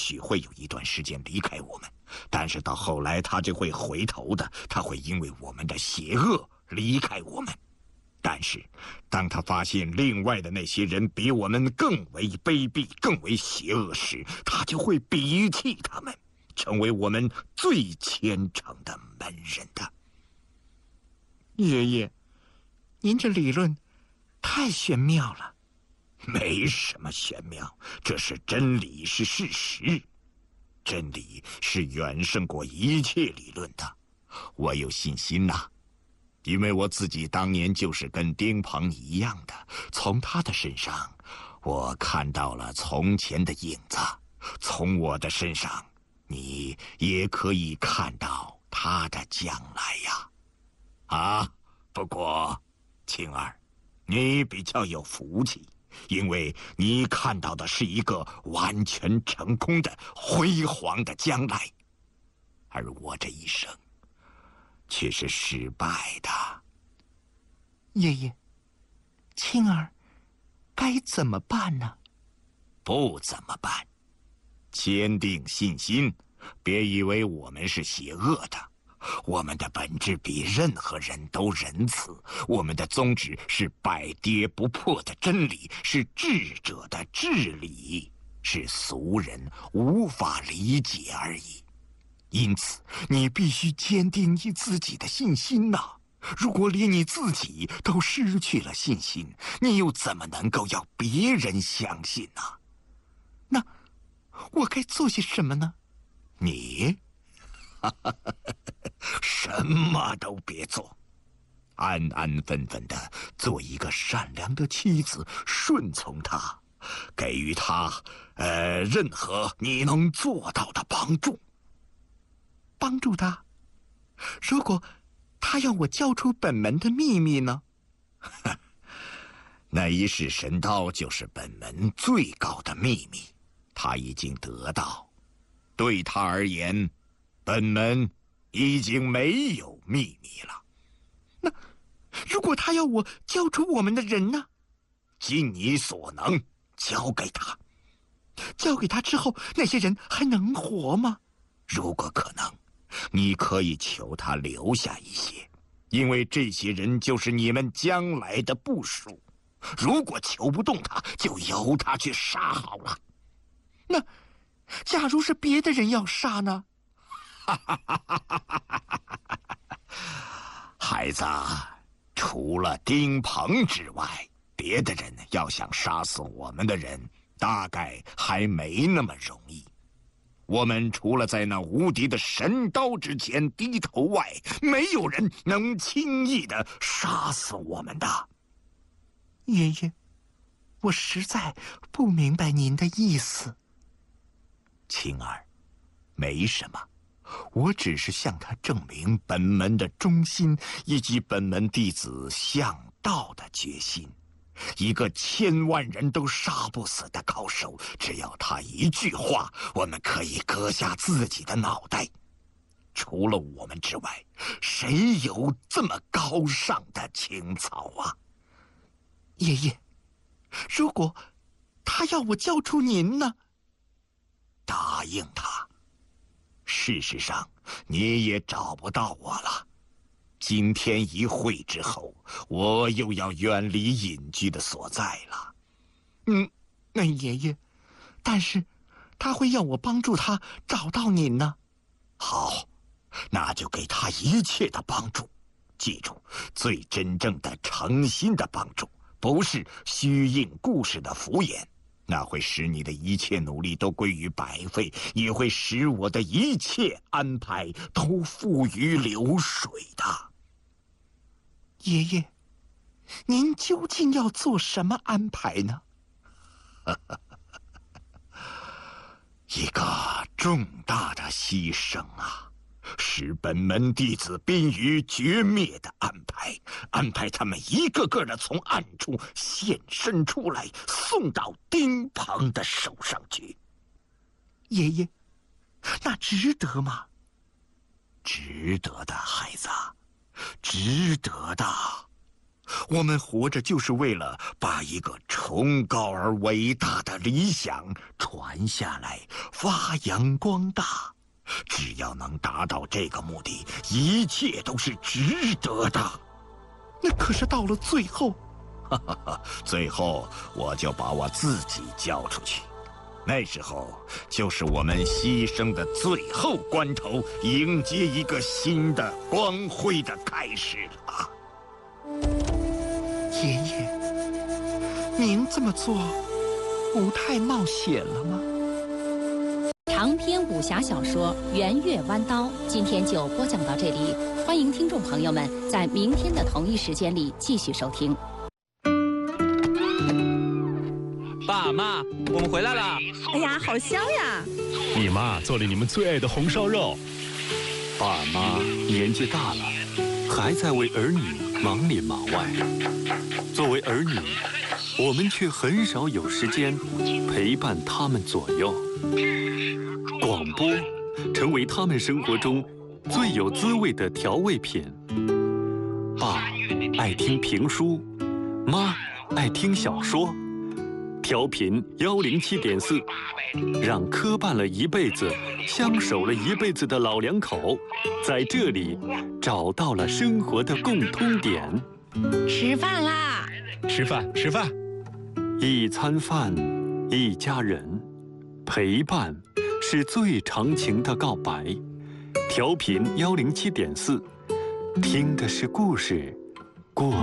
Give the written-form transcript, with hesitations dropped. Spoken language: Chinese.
许会有一段时间离开我们，但是到后来他就会回头的，他会因为我们的邪恶离开我们。但是当他发现另外的那些人比我们更为卑鄙、更为邪恶时，他就会鄙弃他们，成为我们最虔诚的门人的。 爷爷，您这理论太玄妙了。 没什么玄妙，这是真理，是事实。真理是远胜过一切理论的。我有信心呐，因为我自己当年就是跟丁鹏一样的，从他的身上我看到了从前的影子，从我的身上你也可以看到他的将来呀。不过青儿，你比较有福气，因为你看到的是一个完全成功的辉煌的将来，而我这一生却是失败的。 爷爷，青儿该怎么办呢？ 不怎么办，坚定信心，别以为我们是邪恶的。我们的本质比任何人都仁慈，我们的宗旨是百跌不破的真理，是智者的治理，是俗人无法理解而已。因此你必须坚定你自己的信心呐。如果连你自己都失去了信心，你又怎么能够要别人相信呢？ 那我该做些什么呢？ 你什么都别做，安安分分的做一个善良的妻子，顺从他，给予他任何你能做到的帮助。 帮助他？如果他要我交出本门的秘密呢？ 那一世神刀就是本门最高的秘密，他已经得到，对他而言，本门已经没有秘密了。 那如果他要我交出我们的人呢？ 尽你所能交给他。 交给他之后，那些人还能活吗？ 如果可能，你可以求他留下一些，因为这些人就是你们将来的部属。如果求不动他，就由他去杀好了。 那假如是别的人要杀呢？ 孩子，除了丁鹏之外，别的人要想杀死我们的人，大概还没那么容易。我们除了在那无敌的神刀之前低头外，没有人能轻易的杀死我们的。 爷爷，我实在不明白您的意思。 青儿，没什么，我只是向他证明本门的忠心，以及本门弟子向道的决心。一个1000万人都杀不死的高手，只要他一句话，我们可以割下自己的脑袋。除了我们之外，谁有这么高尚的情操啊？ 爷爷，如果他要我交出您呢？ 答应他。事实上，你也找不到我了。今天一会之后，我又要远离隐居的所在了。 那爷爷，但是他会要我帮助他找到您呢。 好，那就给他一切的帮助。记住，最真正的诚心的帮助，不是虚应故事的敷衍，那会使你的一切努力都归于白费，也会使我的一切安排都付于流水的。 爷爷，您究竟要做什么安排呢？ 一个重大的牺牲啊，使本门弟子濒于绝灭的安排，安排他们一个个的从暗处现身出来，送到丁鹏的手上去。 爷爷，那值得吗？ 值得的，孩子，值得的。 我们活着就是为了把一个崇高而伟大的理想传下来，发扬光大。只要能达到这个目的，一切都是值得的。 那可是到了最后， 最后我就把我自己交出去。那时候就是我们牺牲的最后关头，迎接一个新的光辉的开始了。 爷爷，您这么做不太冒险了吗？ 长篇武侠小说《圆月弯刀》今天就播讲到这里，欢迎听众朋友们在明天的同一时间里继续收听。 爸妈，我们回来了！ 哎呀，好香呀！ 你妈做了你们最爱的红烧肉。 爸妈年纪大了，还在为儿女忙里忙外。作为儿女，我们却很少有时间陪伴他们左右。广播成为他们生活中最有滋味的调味品。爸爱听评书，妈爱听小说。调频107.4，让磕绊了一辈子、相守了一辈子的老两口，在这里找到了生活的共通点。 吃饭啦！ 吃饭，吃饭。 一餐饭，一家人，陪伴是最长情的告白。调频107.4，听的是故事，过